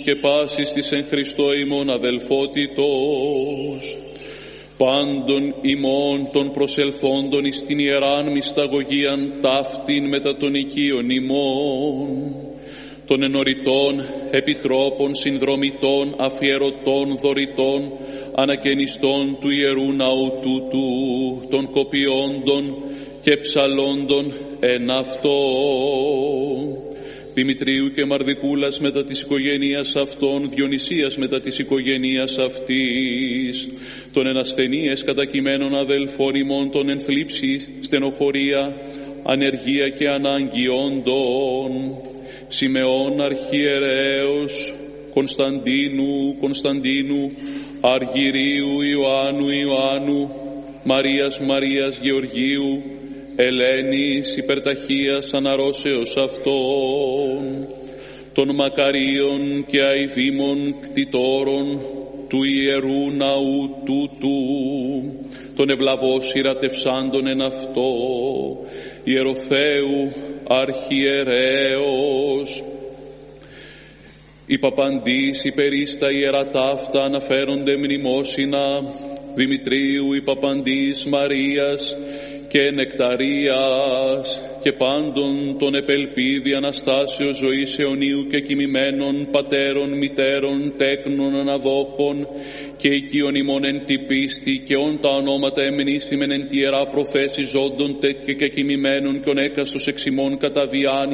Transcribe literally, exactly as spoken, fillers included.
και πάσης της εν Χριστώ ημών αδελφότητος, πάντων ημών των προσελθόντων εις την ιεράν μυσταγωγίαν ταύτην μετά των οικείων ημών, των ενωρητών, επιτρόπων, συνδρομητών, αφιερωτών, δωρητών, ανακαινιστών του Ιερού Ναού τούτου, των κοπιόντων και ψαλόντων εν αυτό. Δημητρίου και Μαρδικούλας μετά της οικογένειας αυτών, Διονυσίας μετά της οικογένειας αυτής, των εν ασθενείες κατακειμένων αδελφών ημών, των εν θλίψη, στενοχωρία, ανεργία και ανάγκη όντων, Σιμεών αρχιερέως, Κωνσταντίνου, Κωνσταντίνου, Αργυρίου, Ιωάννου, Ιωάννου, Μαρίας, Μαρίας, Γεωργίου, Ελένης, υπερταχείας αναρρώσεως αυτών, των Μακαρίων και Αϊβήμων κτητόρων του Ιερού Ναού τούτου, των ευλαβώς ηρατευσάντων εν αυτό, Ιεροθέου αρχιερέως. Οι παπαντής υπερίστα ιερά ταύτα αναφέρονται μνημόσυνα Δημητρίου, η παπαντής Μαρίας και Νεκταρίας και πάντων των επελπίδη Αναστάσεως ζωής αιωνίου και κοιμημένων πατέρων, μητέρων, τέκνων, αναδόχων και οικείων ημών εν τη πίστη και όν τα ονόματα εμνήσιμεν εν τη ιερά προθέση ζώντων τέτοια και κοιμημένων και ον έκαστος εξ ημών κατά διάνοια